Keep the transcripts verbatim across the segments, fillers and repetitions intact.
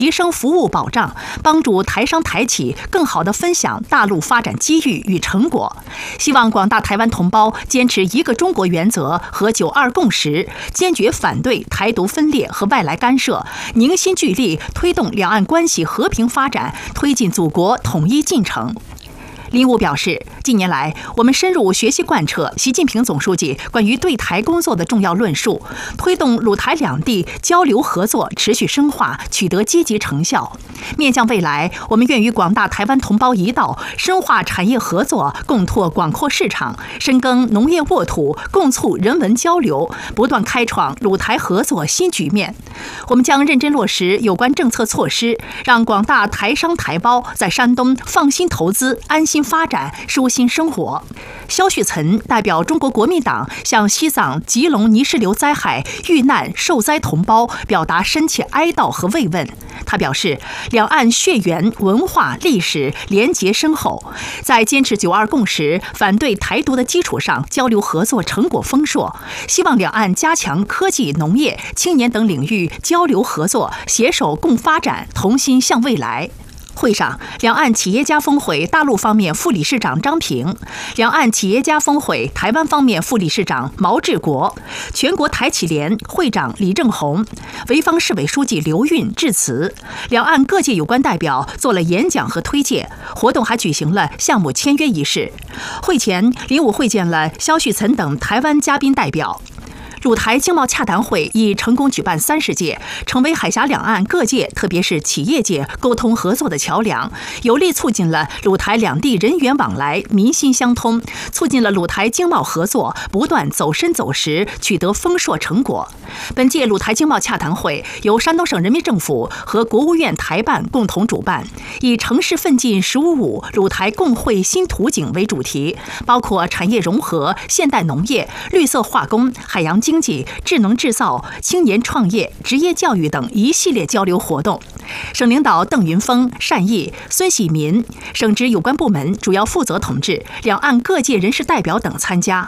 提升服务保障，帮助台商台企更好地分享大陆发展机遇与成果。希望广大台湾同胞坚持一个中国原则和九二共识，坚决反对台独分裂和外来干涉，凝心聚力推动两岸关系和平发展，推进祖国统一进程。林武表示，近年来，我们深入学习贯彻习近平总书记关于对台工作的重要论述，推动鲁台两地交流合作持续深化，取得积极成效。面向未来，我们愿与广大台湾同胞一道，深化产业合作，共拓广阔市场，深耕农业沃土，共促人文交流，不断开创鲁台合作新局面。我们将认真落实有关政策措施，让广大台商台胞在山东放心投资，安心发展，舒心生活。肖旭岑代表中国国民党向西藏吉隆泥石流灾害遇难受灾同胞表达深切哀悼和慰问。他表示，两岸血缘、文化、历史连结深厚，在坚持九二共识、反对台独的基础上，交流合作成果丰硕。希望两岸加强科技、农业、青年等领域交流合作，携手共发展，同心向未来。会上，两岸企业家峰会大陆方面副理事长张平，两岸企业家峰会台湾方面副理事长毛志国，全国台企联会长李正宏，潍坊市委书记刘运致辞。两岸各界有关代表做了演讲和推介，活动还举行了项目签约仪式。会前，林武会见了肖旭岑等台湾嘉宾代表。鲁台经贸洽谈会已成功举办三十届，成为海峡两岸各界，特别是企业界沟通合作的桥梁，有力促进了鲁台两地人员往来、民心相通，促进了鲁台经贸合作不断走深走实，取得丰硕成果。本届鲁台经贸洽谈会由山东省人民政府和国务院台办共同主办，以城市奋进“十五五”鲁台共绘新图景为主题，包括产业融合、现代农业、绿色化工、海洋经济、智能制造、青年创业、职业教育等一系列交流活动。省领导邓云峰、单毅、孙喜民，省直有关部门主要负责同志、两岸各界人士代表等参加。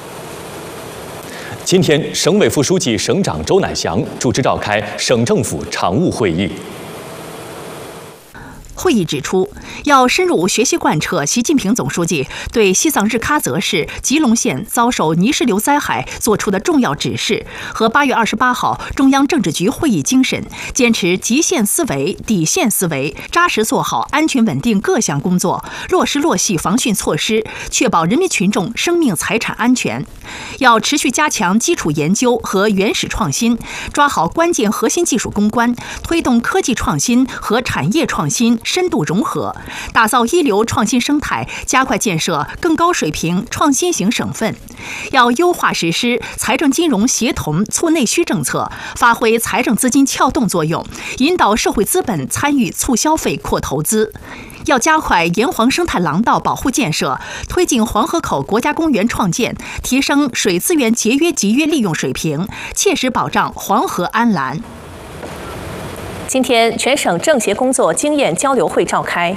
今天，省委副书记、省长周乃祥主持召开省政府常务会议。 会议指出，要深入学习贯彻习近平总书记对西藏日喀则市吉隆县遭受泥石流灾害作出的重要指示和八月二十八号中央政治局会议精神，坚持极限思维、底线思维，扎实做好安全稳定各项工作，落实落细防汛措施，确保人民群众生命财产安全。要持续加强基础研究和原始创新，抓好关键核心技术攻关，推动科技创新和产业创新深度融合，打造一流创新生态，加快建设更高水平创新型省份。要优化实施财政金融协同促内需政策，发挥财政资金撬动作用，引导社会资本参与促消费扩投资。要加快沿黄生态廊道保护建设，推进黄河口国家公园创建，提升水资源节约集约利用水平，切实保障黄河安澜。 今天，全省政协工作经验交流会召开。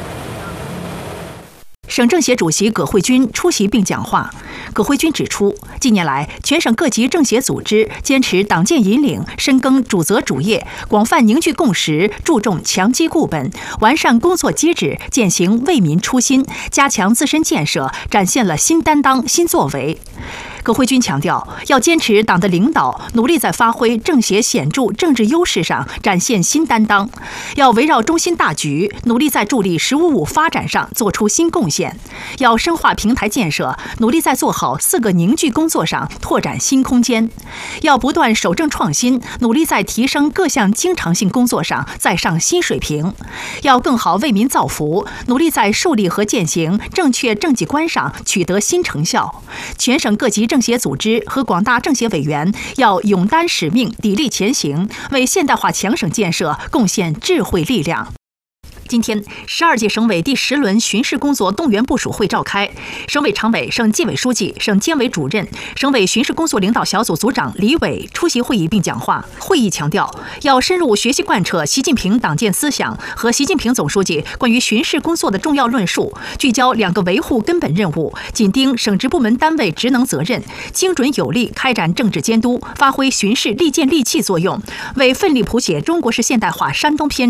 省政协主席葛慧君出席并讲话。葛慧君指出，近年来，全省各级政协组织坚持党建引领，深耕主责主业，广泛凝聚共识，注重强基固本，完善工作机制，践行为民初心，加强自身建设，展现了新担当、新作为。葛慧君强调，要坚持党的领导，努力在发挥政协显著政治优势上展现新担当；要围绕中心大局，努力在助力“十五五”发展上做出新贡献；要深化平台建设，努力在做好“四个凝聚”工作上拓展新空间；要不断守正创新，努力在提升各项经常性工作上再上新水平；要更好为民造福，努力在树立和践行正确政绩观上取得新成效。全省各级政协组织和广大政协委员要勇担使命，砥砺前行，为现代化强省建设贡献智慧力量。今天，十二届省委第十轮巡视工作动员部署会召开，省委常委、省纪委书记、省监委主任、省委巡视工作领导小组组长李伟出席会议并讲话。会议强调，要深入学习贯彻习近平党建思想和习近平总书记关于巡视工作的重要论述，聚焦两个维护根本任务，紧盯省直部门单位职能责任，精准有力开展政治监督，发挥巡视利剑利器作用，为奋力谱写中国式现代化山东篇